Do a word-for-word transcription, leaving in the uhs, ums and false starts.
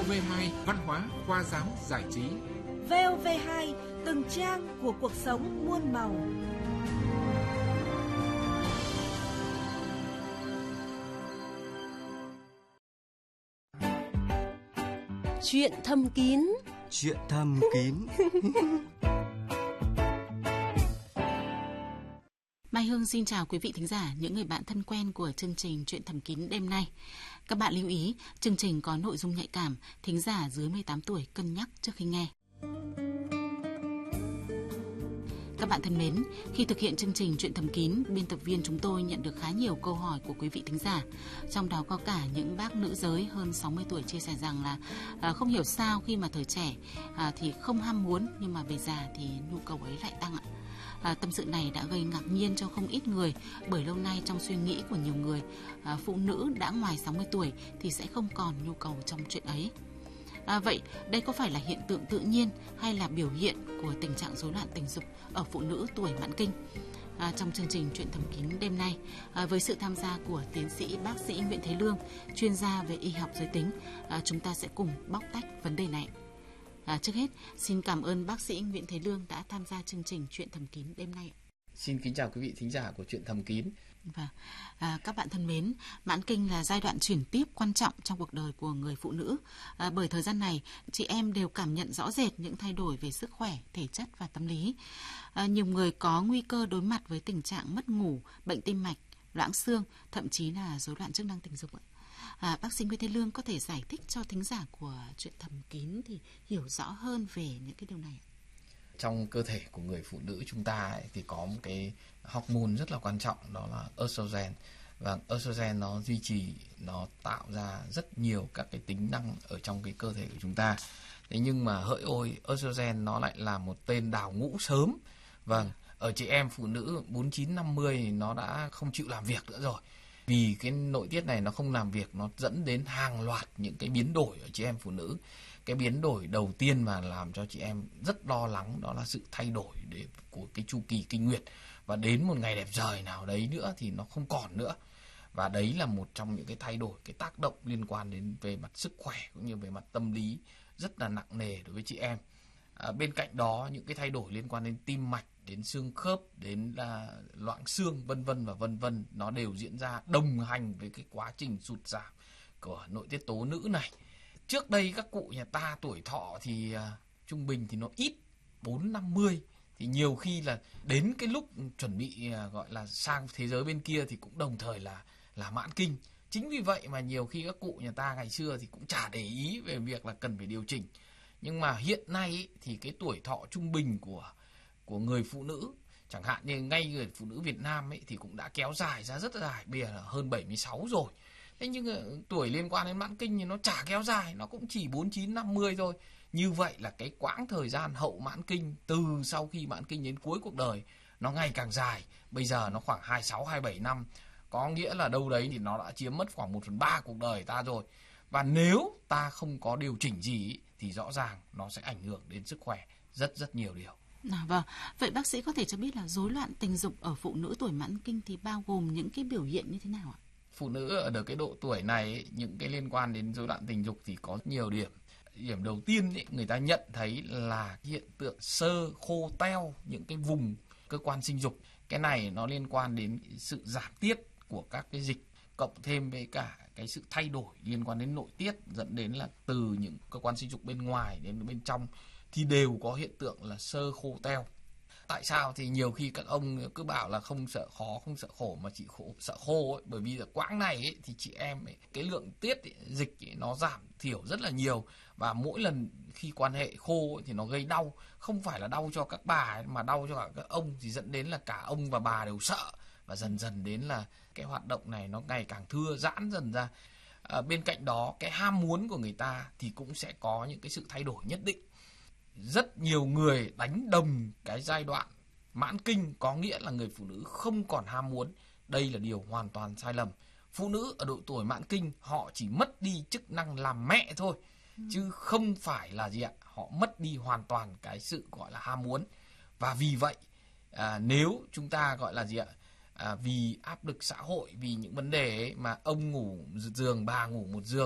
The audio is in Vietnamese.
o vê hai Văn hóa, khoa giáo, giải trí. vê o vê hai, từng trang của cuộc sống muôn màu. Chuyện thầm kín. Chuyện thầm kín. Mai Hương xin chào quý vị thính giả, những người bạn thân quen của chương trình Chuyện thầm kín đêm nay. Các bạn lưu ý, chương trình có nội dung nhạy cảm, thính giả dưới mười tám tuổi cân nhắc trước khi nghe. Các bạn thân mến, khi thực hiện chương trình Chuyện thầm kín, biên tập viên chúng tôi nhận được khá nhiều câu hỏi của quý vị thính giả. Trong đó có cả những bác nữ giới hơn sáu mươi tuổi chia sẻ rằng là à, không hiểu sao khi mà thời trẻ à, thì không ham muốn, nhưng mà về già thì nhu cầu ấy lại tăng ạ. À, tâm sự này đã gây ngạc nhiên cho không ít người, bởi lâu nay trong suy nghĩ của nhiều người, à, phụ nữ đã ngoài sáu mươi tuổi thì sẽ không còn nhu cầu trong chuyện ấy. À, vậy đây có phải là hiện tượng tự nhiên hay là biểu hiện của tình trạng rối loạn tình dục ở phụ nữ tuổi mãn kinh? À, trong chương trình Chuyện thầm kín đêm nay, à, với sự tham gia của tiến sĩ bác sĩ Nguyễn Thế Lương, chuyên gia về y học giới tính, à, chúng ta sẽ cùng bóc tách vấn đề này. À, trước hết, xin cảm ơn bác sĩ Nguyễn Thế Lương đã tham gia chương trình Chuyện thầm kín đêm nay. Xin kính chào quý vị thính giả của Chuyện thầm kín. Và à, các bạn thân mến, mãn kinh là giai đoạn chuyển tiếp quan trọng trong cuộc đời của người phụ nữ. À, bởi thời gian này, chị em đều cảm nhận rõ rệt những thay đổi về sức khỏe, thể chất và tâm lý. À, nhiều người có nguy cơ đối mặt với tình trạng mất ngủ, bệnh tim mạch, loãng xương, thậm chí là rối loạn chức năng tình dục. À, bác sĩ Nguyễn Thế Lương có thể giải thích cho thính giả của Chuyện thầm kín thì hiểu rõ hơn về những cái điều này. Trong cơ thể của người phụ nữ chúng ta ấy, thì có một cái hormone rất là quan trọng, đó là estrogen. Và estrogen nó duy trì, nó tạo ra rất nhiều các cái tính năng ở trong cái cơ thể của chúng ta. Thế nhưng mà hỡi ôi, estrogen nó lại là một tên đào ngũ sớm. Vâng, ở chị em phụ nữ bốn mươi chín năm mươi nó đã không chịu làm việc nữa rồi. Vì cái nội tiết này nó không làm việc, nó dẫn đến hàng loạt những cái biến đổi ở chị em phụ nữ. Cái biến đổi đầu tiên mà làm cho chị em rất lo lắng đó là sự thay đổi để, của cái chu kỳ kinh nguyệt. Và đến một ngày đẹp trời nào đấy nữa thì nó không còn nữa. Và đấy là một trong những cái thay đổi, cái tác động liên quan đến về mặt sức khỏe cũng như về mặt tâm lý rất là nặng nề đối với chị em. À, bên cạnh đó những cái thay đổi liên quan đến tim mạch, đến xương khớp, đến là loãng xương vân vân và vân vân, nó đều diễn ra đồng hành với cái quá trình sụt giảm của nội tiết tố nữ này. Trước đây các cụ nhà ta tuổi thọ thì uh, trung bình thì nó ít, bốn năm mươi, thì nhiều khi là đến cái lúc chuẩn bị uh, gọi là sang thế giới bên kia thì cũng đồng thời là là mãn kinh. Chính vì vậy mà nhiều khi các cụ nhà ta ngày xưa thì cũng chả để ý về việc là cần phải điều chỉnh. Nhưng mà hiện nay ý, thì cái tuổi thọ trung bình của của người phụ nữ, chẳng hạn như ngay người phụ nữ Việt Nam ấy, thì cũng đã kéo dài ra rất dài, bây giờ là hơn bảy mươi sáu rồi. Thế nhưng tuổi liên quan đến mãn kinh thì nó chả kéo dài, nó cũng chỉ bốn mươi chín năm mươi thôi. Như vậy là cái quãng thời gian hậu mãn kinh, từ sau khi mãn kinh đến cuối cuộc đời, nó ngày càng dài. Bây giờ nó khoảng hai mươi sáu, hai mươi bảy năm. Có nghĩa là đâu đấy thì nó đã chiếm mất khoảng một phần ba cuộc đời ta rồi. Và nếu ta không có điều chỉnh gì thì rõ ràng nó sẽ ảnh hưởng đến sức khỏe rất rất nhiều điều. À, vâng. Vậy bác sĩ có thể cho biết là rối loạn tình dục ở phụ nữ tuổi mãn kinh thì bao gồm những cái biểu hiện như thế nào ạ? Phụ nữ ở cái độ tuổi này ấy, những cái liên quan đến rối loạn tình dục thì có nhiều điểm. Điểm đầu tiên ấy, người ta nhận thấy là hiện tượng xơ khô teo những cái vùng cơ quan sinh dục. Cái này nó liên quan đến sự giảm tiết của các cái dịch, cộng thêm với cả cái sự thay đổi liên quan đến nội tiết, dẫn đến là từ những cơ quan sinh dục bên ngoài đến bên trong thì đều có hiện tượng là xơ khô teo. Tại sao thì nhiều khi các ông cứ bảo là không sợ khó, không sợ khổ mà chỉ khổ, sợ khô ấy. Bởi vì là quãng này ấy, thì chị em ấy, cái lượng tiết ấy, dịch ấy, nó giảm thiểu rất là nhiều. Và mỗi lần khi quan hệ khô ấy, thì nó gây đau. Không phải là đau cho các bà ấy, mà đau cho cả các ông, thì dẫn đến là cả ông và bà đều sợ. Và dần dần đến là cái hoạt động này nó ngày càng thưa, giãn dần ra. À, bên cạnh đó cái ham muốn của người ta thì cũng sẽ có những cái sự thay đổi nhất định. Rất nhiều người đánh đồng cái giai đoạn mãn kinh có nghĩa là người phụ nữ không còn ham muốn. Đây là điều hoàn toàn sai lầm. Phụ nữ ở độ tuổi mãn kinh họ chỉ mất đi chức năng làm mẹ thôi, ừ. chứ không phải là gì ạ, họ mất đi hoàn toàn cái sự gọi là ham muốn. Và vì vậy à, nếu chúng ta gọi là gì ạ, à, vì áp lực xã hội, vì những vấn đề ấy mà ông ngủ một giường, bà ngủ một giường,